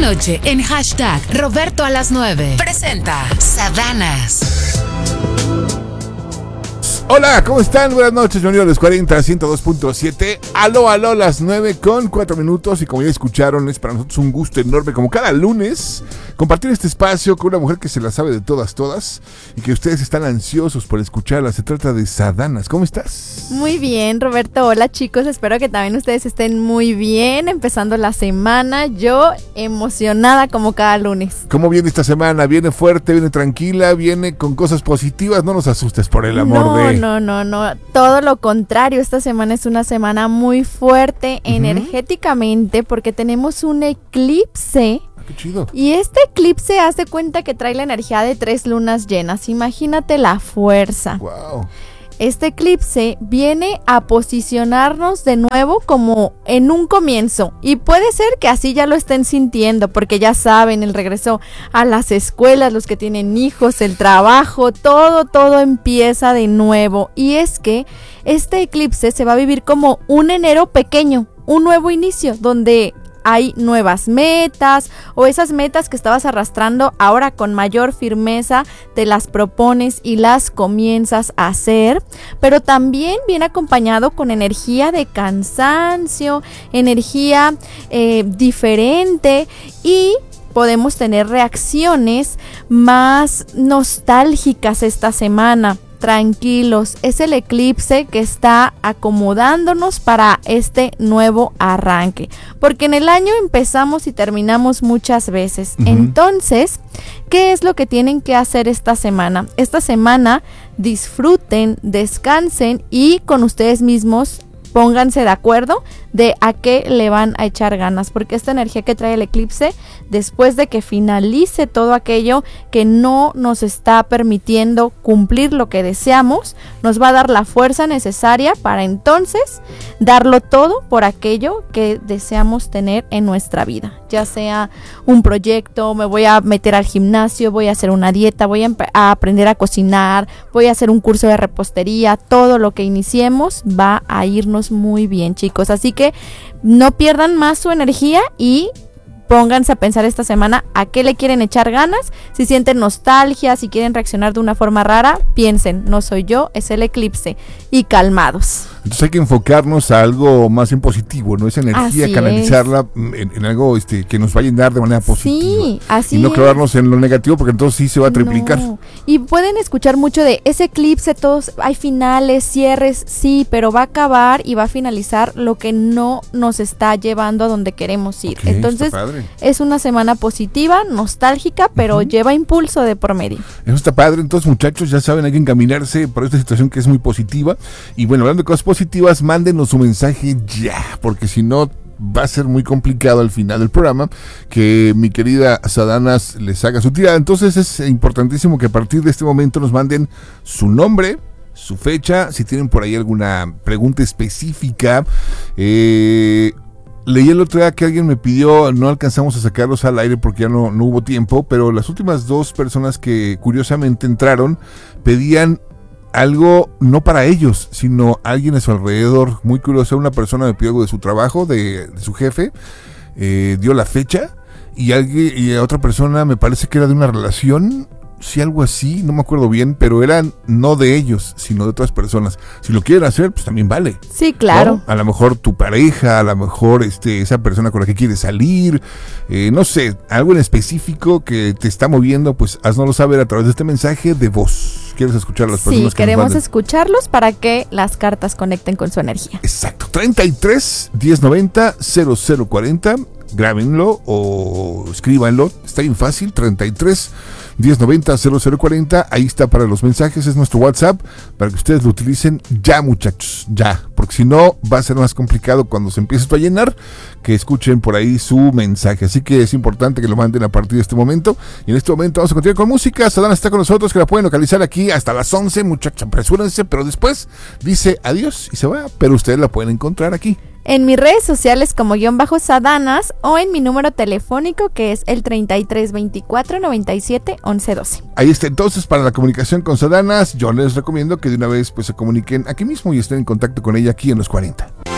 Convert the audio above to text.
noche en hashtag Roberto a las 9. Presenta Sadanas. Hola, ¿cómo están? Buenas noches, bienvenidos a los 40, 102.7. Aló, las 9:04. Y como ya escucharon, es para nosotros un gusto enorme, como cada lunes, compartir este espacio con una mujer que se la sabe de todas, y que ustedes están ansiosos por escucharla. Se trata de Sadanas. ¿Cómo estás? Muy bien, Roberto. Hola, chicos. Espero que también ustedes estén muy bien, empezando la semana. Yo emocionada como cada lunes. ¿Cómo viene esta semana? ¿Viene fuerte, viene tranquila, viene con cosas positivas? No nos asustes, por el amor de... No. Todo lo contrario. Esta semana es una semana muy fuerte energéticamente porque tenemos un eclipse. Qué chido. Y este eclipse hace cuenta que trae la energía de 3 lunas llenas. Imagínate la fuerza. Wow. Este eclipse viene a posicionarnos de nuevo como en un comienzo, y puede ser que así ya lo estén sintiendo, porque ya saben, el regreso a las escuelas, los que tienen hijos, el trabajo, todo empieza de nuevo. Y es que este eclipse se va a vivir como un enero pequeño, un nuevo inicio, donde hay nuevas metas, o esas metas que estabas arrastrando, ahora con mayor firmeza te las propones y las comienzas a hacer. Pero también viene acompañado con energía de cansancio, energía diferente, y podemos tener reacciones más nostálgicas esta semana. Tranquilos, es el eclipse que está acomodándonos para este nuevo arranque, porque en el año empezamos y terminamos muchas veces. Entonces, ¿qué es lo que tienen que hacer esta semana? Esta semana disfruten, descansen y con ustedes mismos pónganse de acuerdo de a qué le van a echar ganas, porque esta energía que trae el eclipse, después de que finalice todo aquello que no nos está permitiendo cumplir lo que deseamos, nos va a dar la fuerza necesaria para entonces darlo todo por aquello que deseamos tener en nuestra vida, ya sea un proyecto, me voy a meter al gimnasio, voy a hacer una dieta, voy a aprender a cocinar, voy a hacer un curso de repostería. Todo lo que iniciemos va a irnos muy bien, chicos, así que no pierdan más su energía y pónganse a pensar esta semana a qué le quieren echar ganas. Si sienten nostalgia, si quieren reaccionar de una forma rara, piensen, no soy yo, es el eclipse, y calmados. Entonces hay que enfocarnos a algo más en positivo, ¿no? Esa energía, así canalizarla en algo que nos va a llenar de manera positiva. Sí, así y no es. clavarnos en lo negativo, porque entonces sí se va a triplicar. No. Y pueden escuchar mucho de ese eclipse, todos hay finales, cierres, sí, pero va a acabar y va a finalizar lo que no nos está llevando a donde queremos ir. Okay, entonces es una semana positiva, nostálgica, pero lleva impulso de por medio. Eso está padre. Entonces, muchachos, ya saben, hay que encaminarse por esta situación que es muy positiva. Y bueno, hablando de cosas positivas, mándenos su mensaje ya, porque si no va a ser muy complicado al final del programa que mi querida Sadanas les haga su tirada. Entonces es importantísimo que a partir de este momento nos manden su nombre, su fecha, si tienen por ahí alguna pregunta específica. Leí el otro día que alguien me pidió, no alcanzamos a sacarlos al aire porque ya no hubo tiempo, pero las últimas 2 personas que curiosamente entraron pedían algo no para ellos, sino alguien a su alrededor. Muy curioso, una persona me pidió algo de su trabajo, de su jefe, dio la fecha, y otra persona me parece que era de una relación, sí, algo así, no me acuerdo bien, pero eran no de ellos, sino de otras personas. Si lo quieren hacer, pues también vale. Sí, claro. ¿No? A lo mejor tu pareja, a lo mejor esa persona con la que quieres salir, no sé, algo en específico que te está moviendo, pues haznoslo saber a través de este mensaje de voz. ¿Quieres escuchar a las personas Sí, que queremos escucharlos para que las cartas conecten con su energía. Exacto. 33 1090 0040. Grábenlo o escríbanlo. Está bien fácil. 33 1090 0040. Ahí está para los mensajes. Es nuestro WhatsApp para que ustedes lo utilicen ya, muchachos. Ya. Porque si no, va a ser más complicado cuando se empiece esto a llenar que escuchen por ahí su mensaje. Así que es importante que lo manden a partir de este momento. Y en este momento vamos a continuar con música. Sadana está con nosotros, que la pueden localizar aquí hasta las 11. Muchachos, apresúrense. Pero después dice adiós y se va. Pero ustedes la pueden encontrar aquí en mis redes sociales como _Sadanas, o en mi número telefónico, que es el 33 24 97 11 12. Ahí está. Entonces, para la comunicación con Sadanas, yo les recomiendo que de una vez pues se comuniquen aquí mismo y estén en contacto con ella aquí en los 40.